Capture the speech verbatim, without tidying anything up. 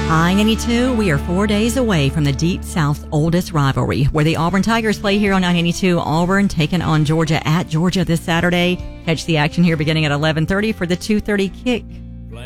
I ninety-two, we are four days away from the Deep South's oldest rivalry, where the Auburn Tigers play here on I ninety-two. Auburn taking on Georgia at Georgia this Saturday. Catch the action here beginning at eleven thirty for the two thirty kick.